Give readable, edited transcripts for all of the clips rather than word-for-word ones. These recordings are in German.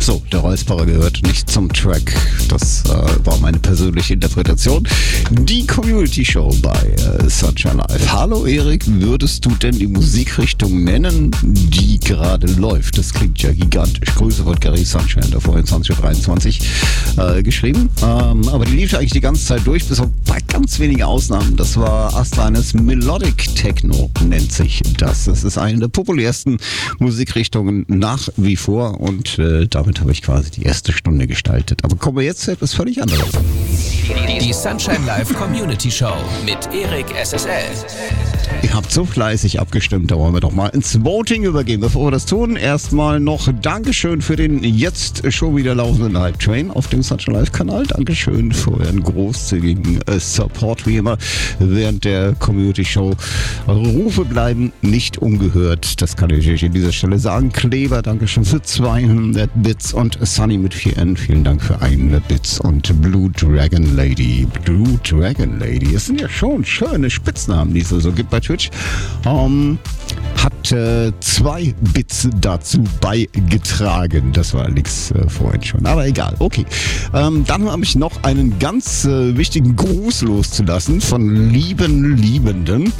So, der Räusperer gehört nicht zum Track. Das war meine persönliche Interpretation. Die Community Show bei Sunshine Live. Hallo Erik, würdest du denn die Musikrichtung nennen, die gerade läuft? Das klingt ja gigantisch. Grüße von Gary Sunshine, der vorhin 20.23 Uhr geschrieben. Aber die lief eigentlich die ganze Zeit durch, bis auf bei ganz wenigen Ausnahmen. Das war Astleines Melodic Techno, nennt sich das. Das ist eine der populärsten Musikrichtungen nach wie vor und damit habe ich quasi die erste Stunde gestaltet. Aber kommen wir jetzt zu etwas völlig anderes. Die Sunshine Live Community Show mit Erik SSL. Ihr habt so fleißig abgestimmt, da wollen wir doch mal ins Voting übergehen. Bevor wir das tun, erstmal noch Dankeschön für den jetzt schon wieder laufenden Hype Train auf dem Sunshine Live Kanal. Dankeschön für euren großzügigen Support wie immer während der Community Show. Eure Rufe bleiben nicht ungehört, das kann ich euch an dieser Stelle sagen. Kleber, Dankeschön für 200 Bits und Sunny mit 4N, vielen Dank für 100 Bits und Blue Dragon Lady. Blue Dragon Lady, es sind ja schon schöne Spitznamen, die es so gibt bei Twitch. Hat 2 Bits dazu beigetragen. Das war allerdings vorhin schon, aber egal. Okay, dann habe ich noch einen ganz wichtigen Gruß loszulassen von lieben Liebenden.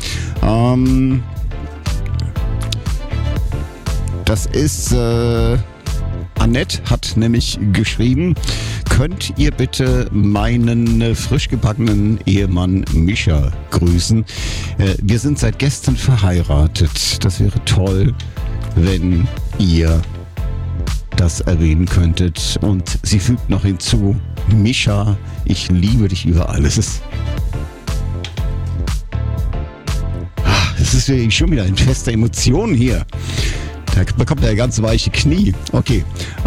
Das ist Annette hat nämlich geschrieben, könnt ihr bitte meinen frisch gebackenen Ehemann Mischa grüßen? Wir sind seit gestern verheiratet. Das wäre toll, wenn ihr das erwähnen könntet. Und sie fügt noch hinzu, Mischa, ich liebe dich über alles. Das ist wirklich schon wieder ein Fest der Emotionen hier. Da bekommt er ganz weiche Knie. Okay.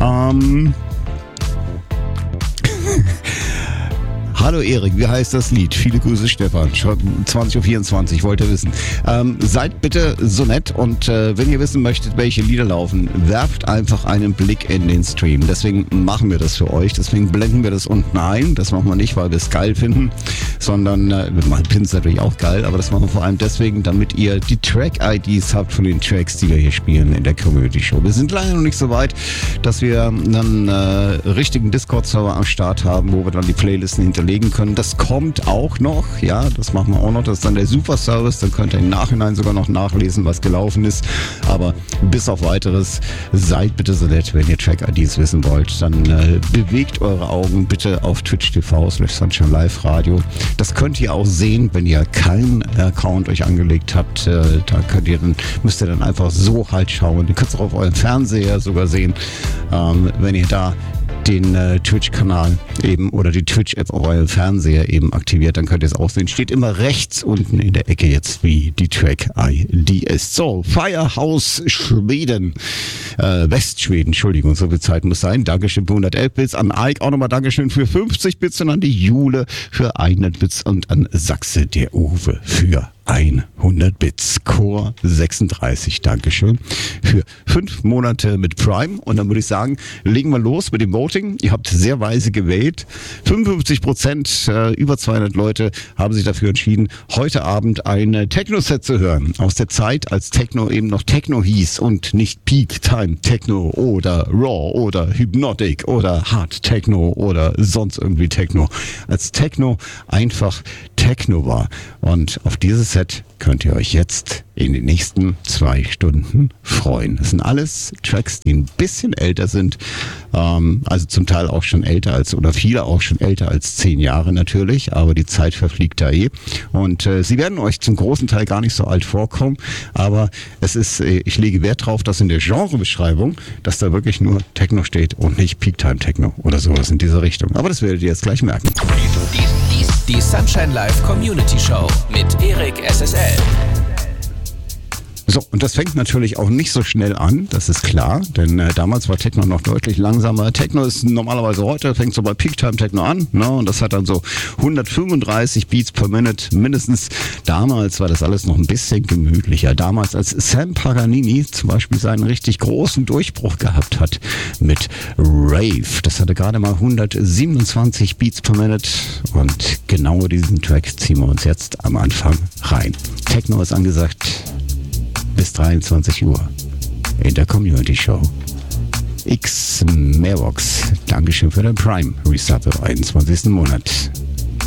Hallo Erik, wie heißt das Lied? Viele Grüße Stefan, 20.24 Uhr, wollt ihr wissen. Seid bitte so nett und wenn ihr wissen möchtet, welche Lieder laufen, werft einfach einen Blick in den Stream. Deswegen machen wir das für euch, deswegen blenden wir das unten ein. Das machen wir nicht, weil wir es geil finden, sondern wir machen Pins natürlich auch geil, aber das machen wir vor allem deswegen, damit ihr die Track-IDs habt von den Tracks, die wir hier spielen in der Community Show. Wir sind leider noch nicht so weit, dass wir einen richtigen Discord-Server am Start haben, wo wir dann die Playlisten hinterlegen können. Das kommt auch noch, ja, das machen wir auch noch. Das ist dann der Super-Service, dann könnt ihr im Nachhinein sogar noch nachlesen, was gelaufen ist. Aber bis auf weiteres, seid bitte so nett, wenn ihr Track-IDs wissen wollt, dann bewegt eure Augen bitte auf Twitch.tv/Sunshine Live Radio. Das könnt ihr auch sehen, wenn ihr keinen Account euch angelegt habt. Da müsst ihr dann einfach so halt schauen. Ihr könnt es auch auf eurem Fernseher sogar sehen, wenn ihr da den Twitch-Kanal eben oder die Twitch-App auf eurem Fernseher eben aktiviert, dann könnt ihr es auch sehen. Steht immer rechts unten in der Ecke jetzt, wie die Track-ID ist. So, Firehouse Schweden, Westschweden, Entschuldigung, so viel Zeit muss sein. Dankeschön für 111 Bits, an Ike auch nochmal Dankeschön für 50 Bits und an die Jule für 100 Bits und an Sachse, der Uwe, für 100 Bits. Core 36, Dankeschön für 5 Monate mit Prime. Und dann würde ich sagen, legen wir los mit dem Voting. Ihr habt sehr weise gewählt. 55%, über 200 Leute haben sich dafür entschieden, heute Abend ein Techno-Set zu hören. Aus der Zeit, als Techno eben noch Techno hieß und nicht Peak Time Techno oder Raw oder Hypnotic oder Hard Techno oder sonst irgendwie Techno. Als Techno einfach Techno war. Und auf dieses Set könnt ihr euch jetzt in den nächsten 2 Stunden freuen. Das sind alles Tracks, die ein bisschen älter sind, also zum Teil auch schon älter als, oder viele auch schon älter als 10 Jahre natürlich, aber die Zeit verfliegt da eh. Und sie werden euch zum großen Teil gar nicht so alt vorkommen, aber es ist, ich lege Wert drauf, dass in der Genrebeschreibung, dass da wirklich nur Techno steht und nicht Peak Time Techno oder sowas in dieser Richtung. Aber das werdet ihr jetzt gleich merken. Die Sunshine Live Community Show mit Erik SSL. So, und das fängt natürlich auch nicht so schnell an, das ist klar, denn damals war Techno noch deutlich langsamer. Techno ist normalerweise heute, fängt so bei Peak Time Techno an, ne, und das hat dann so 135 Beats per Minute mindestens. Damals war das alles noch ein bisschen gemütlicher. Damals, als Sam Paganini zum Beispiel seinen richtig großen Durchbruch gehabt hat mit Rave, das hatte gerade mal 127 Beats per Minute und genau diesen Track ziehen wir uns jetzt am Anfang rein. Techno ist angesagt. Bis 23 Uhr in der Community Show. X Mailbox. Dankeschön für den Prime Restart im 21. Monat.